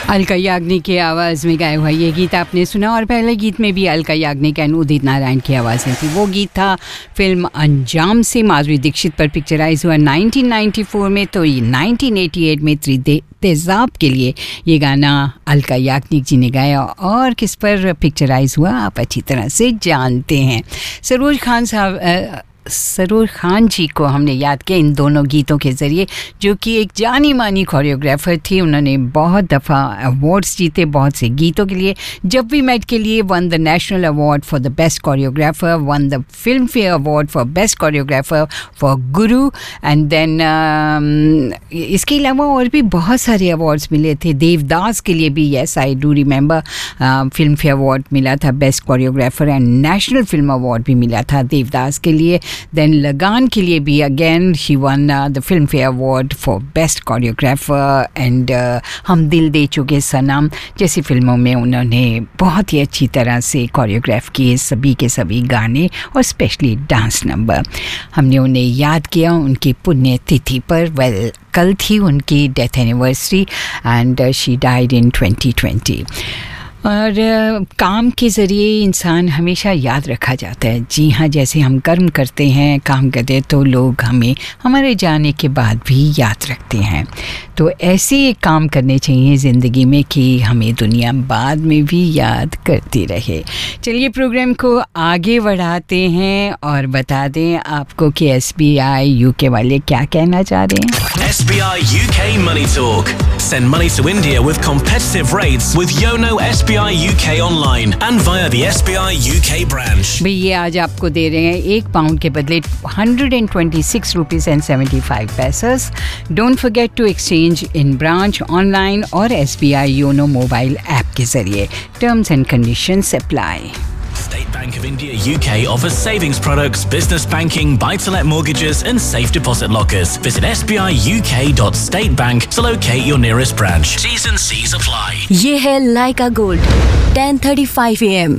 अलका याग्निक की आवाज़ में गाया हुआ ये गीत आपने सुना और पहले गीत में भी अलका याग्निक एंड उदित नारायण की आवाज़ें थी। वो गीत था फिल्म अंजाम से, माधुरी दीक्षित पर पिक्चराइज हुआ 1994 में। तो ये 1988 में तेजाब के लिए ये गाना अलका याग्निक जी ने गाया और किस पर पिक्चराइज हुआ आप अच्छी तरह से जानते हैं। सरूर खान जी को हमने याद किया इन दोनों गीतों के ज़रिए, जो कि एक जानी मानी कोरियोग्राफर थी। उन्होंने बहुत दफ़ा अवार्ड्स जीते बहुत से गीतों के लिए। जब वी मेट के लिए one the national award for the best choreographer, one the film fair award for best choreographer for Guru, and then इसके अलावा और भी बहुत सारे अवार्ड्स मिले थे। देवदास के लिए भी, yes I do remember, film fair award मिला था best choreographer and national film award भी मिला था देवदास के लिए। देन लगान के लिए भी again she one the film fair award for best choreographer and हम दिल दे चुके सनम जैसी फिल्मों में उन्होंने बहुत ही अच्छी तरह से कोरियोग्राफ किए सभी के सभी गाने और स्पेशली डांस नंबर। हमने उन्हें याद किया उनकी पुण्य तिथि पर। वेल, कल थी उनकी death anniversary and she died in 2020। और काम के ज़रिए इंसान हमेशा याद रखा जाता है। जी हाँ, जैसे हम कर्म करते हैं, काम करते हैं, तो लोग हमें हमारे जाने के बाद भी याद रखते हैं। तो ऐसे काम करने चाहिए ज़िंदगी में कि हमें दुनिया बाद में भी याद करती रहे। चलिए प्रोग्राम को आगे बढ़ाते हैं और बता दें आपको कि SBI UK वाले क्या कहना चाह रहे हैं। SBI UK Money Talk. Send money to India with competitive rates with Yono SBI UK online and via the SBI UK branch. भाई ये आज आपको दे रहे हैं £1 के बदले 126 rupees and 75 paise. Don't forget to exchange in branch, online और SBI Yono mobile app के जरिए. Terms and conditions apply. State Bank of India UK offers savings products, business banking, buy-to-let mortgages and safe deposit lockers. Visit sbiuk.statebank to locate your nearest branch. T's and C's apply. ये है Laika Gold 10:35 AM.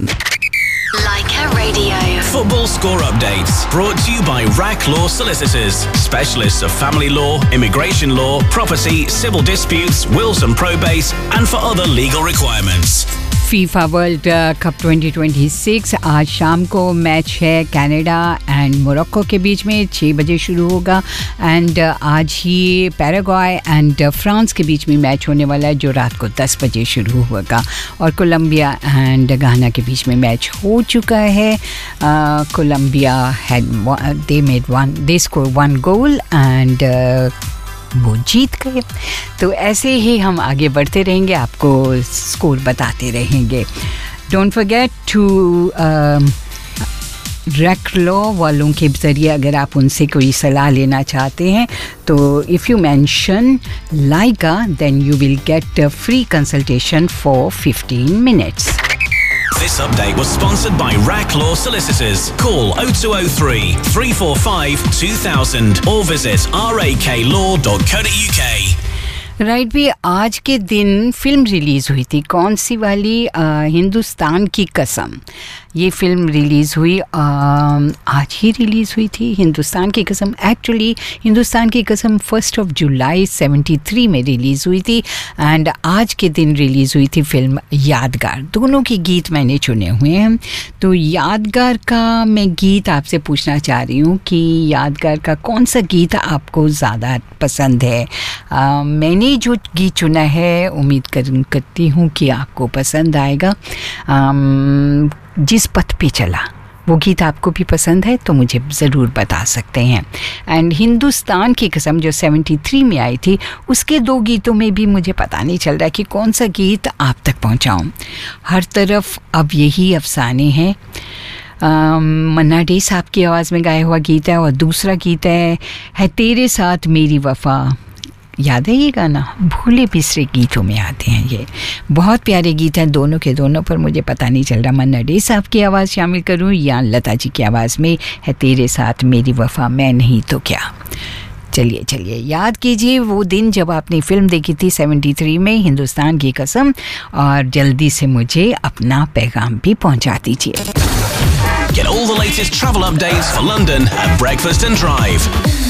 Laika Radio. Football score updates brought to you by RAC Law Solicitors, specialists of family law, immigration law, property, civil disputes, wills and probates, and for other legal requirements. FIFA world cup 2026 आज शाम को match है Canada and Morocco के बीच में 6 बजे शुरू होगा। And आज ही पैराग्वे एंड फ्रांस के बीच में मैच होने वाला है जो रात को 10 बजे शुरू होगा। और कोलंबिया एंड घाना के बीच में मैच हो चुका है। Colombia they score 1 goal and वो जीत गए। तो ऐसे ही हम आगे बढ़ते रहेंगे, आपको स्कोर बताते रहेंगे। Don't forget to rack law वालों के ज़रिए अगर आप उनसे कोई सलाह लेना चाहते हैं तो if you mention Lyca then you will get free consultation for 15 minutes. This update was sponsored by RAC Law Solicitors. Call 0203 345 2000 or visit raklaw.co.uk. Right भी आज के दिन फिल्म रिलीज़ हुई थी। कौन सी वाली? हिंदुस्तान की कसम। ये फिल्म रिलीज़ हुई आज ही रिलीज़ हुई थी। हिंदुस्तान की कसम एक्चुअली हिंदुस्तान की कसम 1 जुलाई 73 में रिलीज़ हुई थी एंड आज के दिन रिलीज़ हुई थी फिल्म यादगार। दोनों के गीत मैंने चुने हुए हैं। तो यादगार का मैं गीत आपसे पूछना चाह रही हूँ कि यादगार का कौन सा गीत आपको ज़्यादा पसंद है। मैंने जो गीत चुना है उम्मीद करती हूँ कि आपको पसंद आएगा। जिस पथ पे चला वो गीत आपको भी पसंद है तो मुझे ज़रूर बता सकते हैं। एंड हिंदुस्तान की कसम जो 73 में आई थी उसके 2 गीतों में भी मुझे पता नहीं चल रहा कि कौन सा गीत आप तक पहुंचाऊं। हर तरफ अब यही अफसाने हैं। मन्ना डे साहब की आवाज़ में गाया हुआ गीत है और दूसरा गीत है तेरे साथ मेरी वफ़ा। याद है ये गाना? भूले बिसरे गीतों में आते हैं ये। बहुत प्यारे गीत हैं दोनों के दोनों, पर मुझे पता नहीं चल रहा मन्ना डे साहब की आवाज़ शामिल करूं या लता जी की आवाज़ में है तेरे साथ मेरी वफ़ा मैं नहीं तो क्या। चलिए याद कीजिए वो दिन जब आपने फिल्म देखी थी 73 में हिंदुस्तान की कसम और जल्दी से मुझे अपना पैगाम भी पहुंचा दीजिए। Get all the latest travel updates for London at Breakfast and Drive.